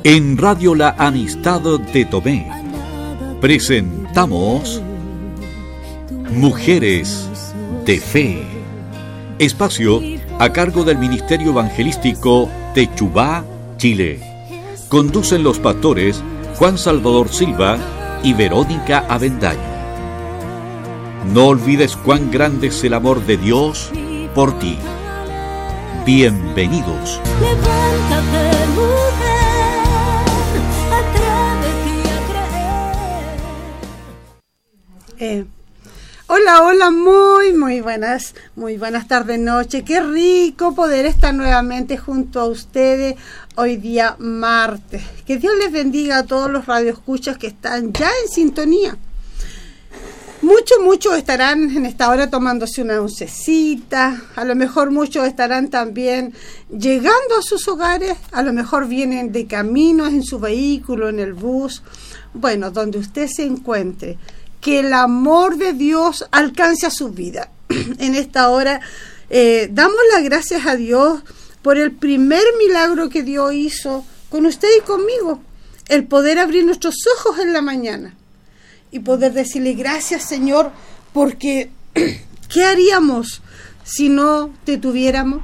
En Radio La Amistad de Tomé presentamos Mujeres de Fe, espacio a cargo del Ministerio Evangelístico Techubá, Chile. Conducen los pastores Juan Salvador Silva y Verónica Avendaño. No olvides cuán grande es el amor de Dios por ti. Bienvenidos. Levántate, mujer, atrévete a creer. Hola, muy buenas tardes, noche. Qué rico poder estar nuevamente junto a ustedes hoy día martes. Que Dios les bendiga a todos los radioescuchas que están ya en sintonía. Muchos estarán en esta hora tomándose una oncecita, a lo mejor muchos estarán también llegando a sus hogares, a lo mejor vienen de camino en su vehículo, en el bus, bueno, donde usted se encuentre, que el amor de Dios alcance a su vida. En esta hora damos las gracias a Dios por el primer milagro que Dios hizo con usted y conmigo, el poder abrir nuestros ojos en la mañana. Y poder decirle gracias, Señor, porque ¿qué haríamos si no te tuviéramos?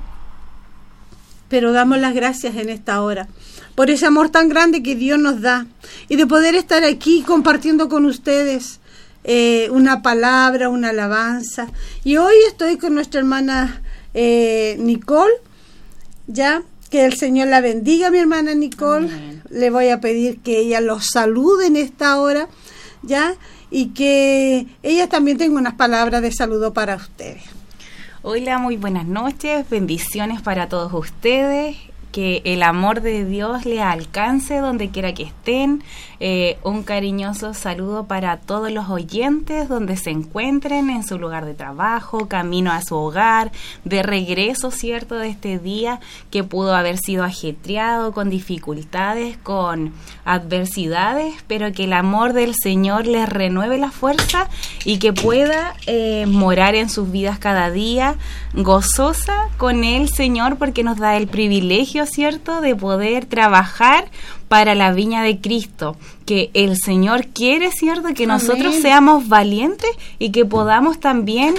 Pero damos las gracias en esta hora por ese amor tan grande que Dios nos da y de poder estar aquí compartiendo con ustedes una palabra, una alabanza. Y hoy estoy con nuestra hermana Nicole, ya, que el Señor la bendiga, mi hermana Nicole. Amén. Le voy a pedir que ella los salude en esta hora, ya, y que ella también tenga unas palabras de saludo para ustedes. Hola, muy buenas noches, bendiciones para todos ustedes, que el amor de Dios les alcance donde quiera que estén. Un cariñoso saludo para todos los oyentes donde se encuentren, en su lugar de trabajo, camino a su hogar, de regreso, ¿cierto?, de este día que pudo haber sido ajetreado, con dificultades, con adversidades, pero que el amor del Señor les renueve la fuerza y que pueda morar en sus vidas cada día gozosa con el Señor, porque nos da el privilegio, ¿cierto?, de poder trabajar para la viña de Cristo, que el Señor quiere, ¿cierto?, que nosotros seamos valientes y que podamos también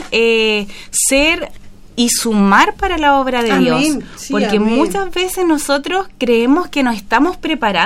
ser y sumar para la obra de Dios, sí, porque muchas veces nosotros creemos que no estamos preparados